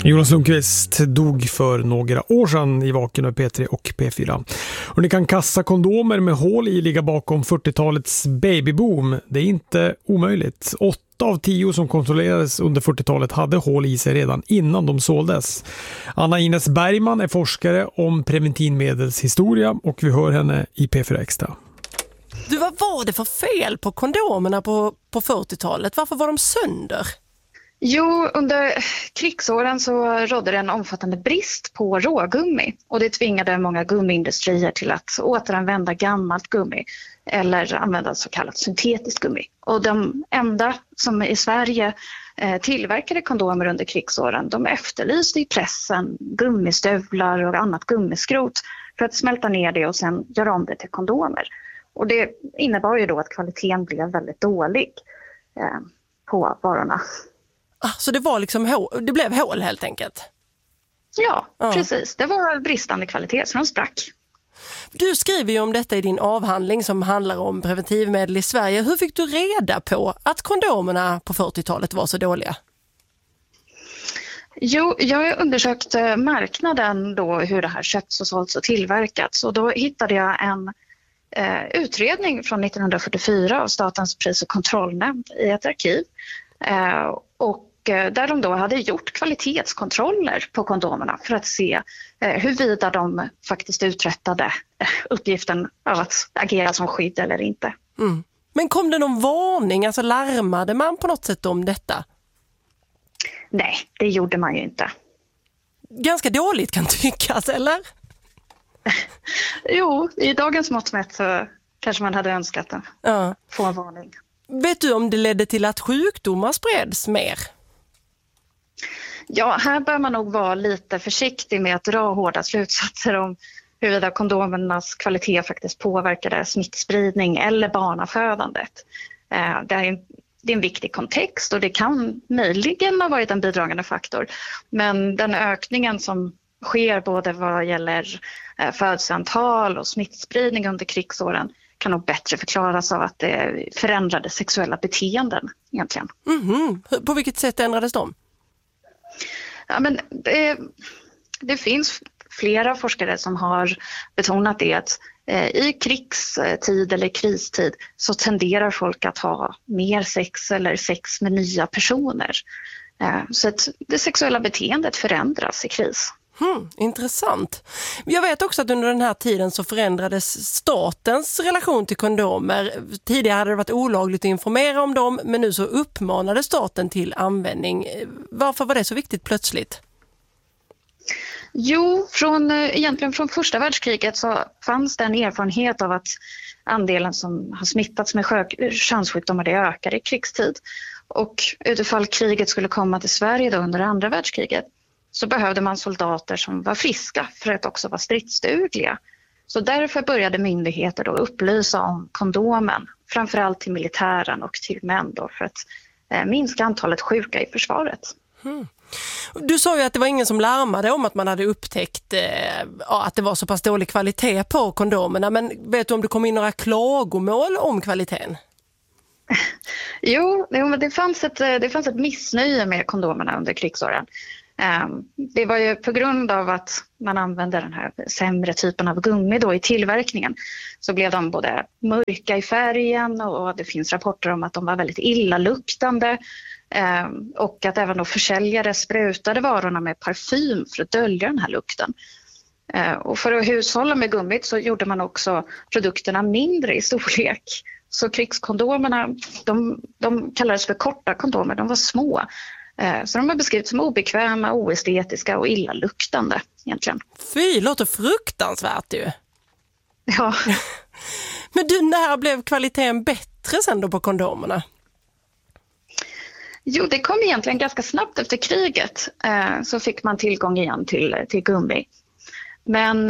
Jonas Lundqvist dog för några år sedan i Vaken och P3 och P4. Och ni kan kasta kondomer med hål i ligga bakom 40-talets babyboom. Det är inte omöjligt. 8 av 10 som kontrollerades under 40-talet hade hål i sig redan innan de såldes. Anna Ines Bergman är forskare om preventivmedelshistoria och vi hör henne i P4 Extra. Du, vad var det för fel på kondomerna på 40-talet? Varför var de sönder? Jo, under krigsåren så rådde det en omfattande brist på rågummi och det tvingade många gummiindustrier till att återanvända gammalt gummi eller använda så kallat syntetiskt gummi. Och de enda som i Sverige tillverkade kondomer under krigsåren, de efterlyste i pressen gummistövlar och annat gummiskrot för att smälta ner det och sen göra om det till kondomer. Och det innebar ju då att kvaliteten blev väldigt dålig på varorna. Så det var liksom det blev hål helt enkelt? Ja, precis. Det var bristande kvalitet så de sprack. Du skriver ju om detta i din avhandling som handlar om preventivmedel i Sverige. Hur fick du reda på att kondomerna på 40-talet var så dåliga? Jo, jag har undersökt marknaden då, hur det här köpts och sålts och tillverkats. Och då hittade jag en utredning från 1944 av Statens pris- och kontrollnämnd i ett arkiv. Och där de då hade gjort kvalitetskontroller på kondomerna för att se huruvida de faktiskt uträttade uppgiften av att agera som skydd eller inte. Mm. Men kom det någon varning, alltså larmade man på något sätt om detta? Nej, det gjorde man ju inte. Ganska dåligt kan tyckas, eller? Jo, i dagens mått mätt så kanske man hade önskat att få en varning. Vet du om det ledde till att sjukdomar spreds mer? Ja, här bör man nog vara lite försiktig med att dra hårda slutsatser om huruvida kondomernas kvalitet faktiskt påverkade smittspridning eller barnafödandet. Det är en viktig kontext och det kan möjligen ha varit en bidragande faktor. Men den ökningen som sker både vad gäller födelseantal och smittspridning under krigsåren kan nog bättre förklaras av att det förändrade sexuella beteenden egentligen. På vilket sätt ändrades de? Ja, men det finns flera forskare som har betonat det att i krigstid eller kristid så tenderar folk att ha mer sex eller sex med nya personer. Så att det sexuella beteendet förändras i kris. Intressant. Jag vet också att under den här tiden så förändrades statens relation till kondomer. Tidigare hade det varit olagligt att informera om dem, men nu så uppmanade staten till användning. Varför var det så viktigt plötsligt? Jo, egentligen från första världskriget så fanns det en erfarenhet av att andelen som har smittats med könssjukdomar det ökade i krigstid. Och utifall kriget skulle komma till Sverige då under andra världskriget så behövde man soldater som var friska för att också vara stridsdugliga. Så därför började myndigheter då upplysa om kondomen, framförallt till militären och till män då, för att minska antalet sjuka i försvaret. Du sa ju att det var ingen som larmade om att man hade upptäckt att det var så pass dålig kvalitet på kondomerna, men vet du om det kom in några klagomål om kvaliteten? Jo, men det fanns ett missnöje med kondomerna under krigsåren. Det var ju på grund av att man använde den här sämre typen av gummi då i tillverkningen så blev de både mörka i färgen och det finns rapporter om att de var väldigt illaluktande och att även då försäljare sprutade varorna med parfym för att dölja den här lukten. Och för att hushålla med gummit så gjorde man också produkterna mindre i storlek. Så krigskondomerna, de kallades för korta kondomer, de var små. Så de har beskrivits som obekväma, oestetiska och illaluktande egentligen. Fy, låter fruktansvärt ju. Ja. Men du, när blev kvaliteten bättre sen då på kondomerna? Jo, det kom egentligen ganska snabbt efter kriget så fick man tillgång igen till gummi. Men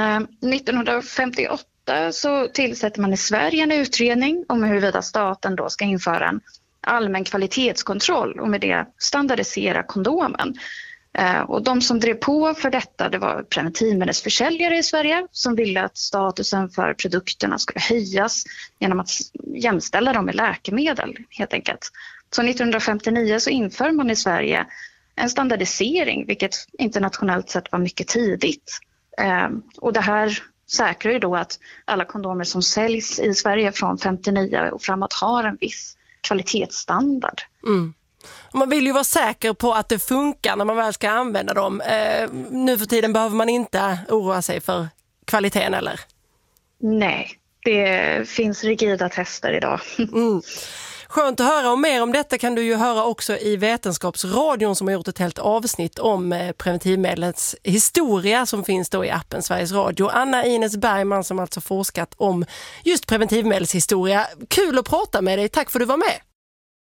1958 så tillsätter man i Sverige en utredning om huruvida staten då ska införa en allmän kvalitetskontroll och med det standardisera kondomen. Och de som drev på för detta det var preventivmedelsförsäljare i Sverige som ville att statusen för produkterna skulle höjas genom att jämställa dem med läkemedel helt enkelt. Så 1959 så inför man i Sverige en standardisering, vilket internationellt sett var mycket tidigt. Och det här säkrar ju då att alla kondomer som säljs i Sverige från 59 och framåt har en viss kvalitetsstandard. Mm. Man vill ju vara säker på att det funkar när man väl ska använda dem. Nu för tiden behöver man inte oroa sig för kvaliteten, eller? Nej, det finns rigida tester idag. Mm. Skönt att höra, och mer om detta kan du ju höra också i Vetenskapsradion som har gjort ett helt avsnitt om preventivmedlets historia som finns då i appen Sveriges Radio. Anna Ines Bergman som alltså forskat om just preventivmedelshistoria. Kul att prata med dig, tack för att du var med.